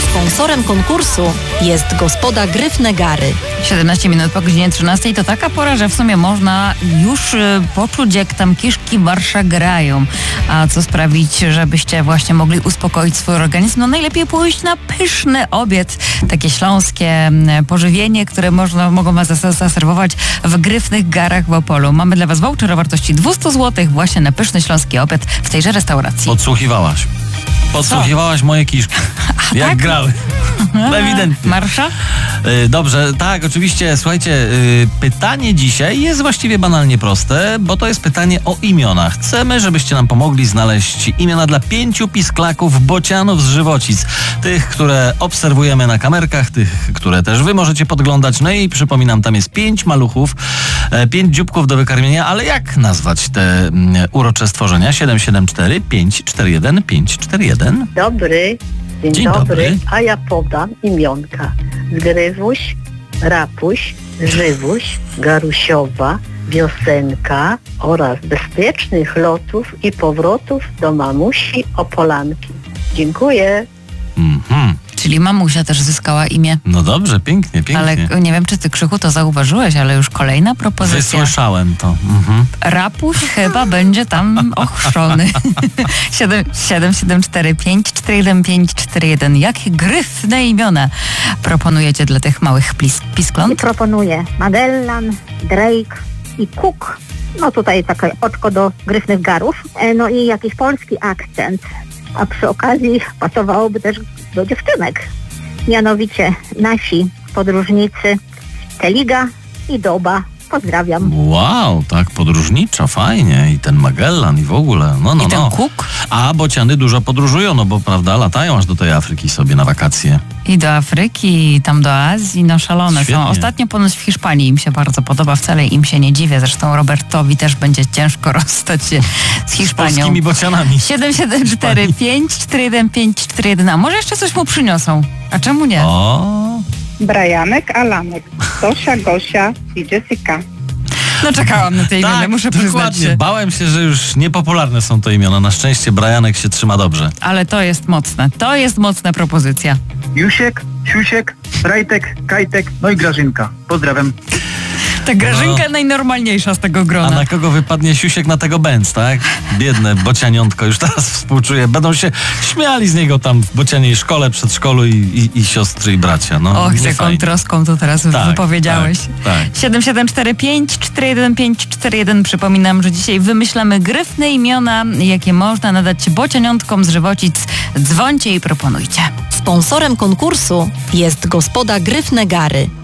Sponsorem konkursu jest Gospoda Gryfne Gary. 17 minut po godzinie 13 to taka pora, że w sumie można już poczuć, jak tam kiszki barsza grają. A co sprawić, żebyście właśnie mogli uspokoić swój organizm? No najlepiej pójść na pyszny obiad. Takie śląskie pożywienie, które mogą was zaserwować w Gryfnych Garach w Opolu. Mamy dla was voucher o wartości 200 zł właśnie na pyszny śląski obiad w tejże restauracji. Podsłuchiwałaś moje kiszki. Jak tak? grały. Ewidentnie. Marsza? Dobrze, tak, oczywiście. Słuchajcie, pytanie dzisiaj jest właściwie banalnie proste, bo to jest pytanie o imiona. Chcemy, żebyście nam pomogli znaleźć imiona dla 5 pisklaków bocianów z Żywocic. Tych, które obserwujemy na kamerkach, tych, które też wy możecie podglądać. No i przypominam, tam jest 5 maluchów, 5 dzióbków do wykarmienia, ale jak nazwać te urocze stworzenia? 774 541 541. Dzień dobry, a ja podam imionka. Zgrywuś, Rapuś, Żywuś, Garusiowa, Wiosenka oraz bezpiecznych lotów i powrotów do mamusi Opolanki. Dziękuję. Czyli mamusia też zyskała imię. No dobrze, pięknie. Ale nie wiem, czy ty, Krzychu, to zauważyłeś, ale już kolejna propozycja. Wysłyszałem to. Rapuś chyba będzie tam ochrzczony. 7745 41541. Jakie gryfne imiona proponujecie dla tych małych piskląt? I proponuję Magellan, Drake i Cook. No tutaj takie oczko do Gryfnych Garów. No i jakiś polski akcent. A przy okazji pasowałoby też do dziewczynek. Mianowicie nasi podróżnicy Teliga i Doba. Pozdrawiam. Wow, tak podróżniczo, fajnie. I ten Magellan i w ogóle. I ten Cook? A bociany dużo podróżują, no bo prawda, latają aż do tej Afryki sobie na wakacje. I do Afryki, i tam do Azji, no szalone Świetnie. są. Ostatnio ponoć w Hiszpanii im się bardzo podoba, wcale im się nie dziwię. Zresztą Robertowi też będzie ciężko rozstać się z Hiszpanią. Z polskimi bocianami. 7745 41541. A może jeszcze coś mu przyniosą? A czemu nie? Brajanek, Alanek, Zosia, Gosia i Jessica. No czekałam na te imiona, Tak, muszę przyznać dokładnie. się. Bałem się, że już niepopularne są te imiona. Na szczęście Brajanek się trzyma dobrze. Ale to jest mocne. To jest mocna propozycja. Jusiek, Siusiek, Rajtek, Kajtek, no i Grażynka. Pozdrawiam. Ta Grażynka najnormalniejsza z tego A grona. na kogo wypadnie Siusiek, na tego Benz, tak? Biedne bocianiątko, już teraz współczuję. Będą się śmiali z niego tam w bocianiej szkole, przedszkolu i siostry i bracia. No, Och, z jaką troską to teraz wypowiedziałeś. Tak. 7745 41541. Przypominam, że dzisiaj wymyślamy gryfne imiona, jakie można nadać bocianiątkom z Żywocic. Dzwońcie i proponujcie. Sponsorem konkursu jest Gospoda Gryfne Gary.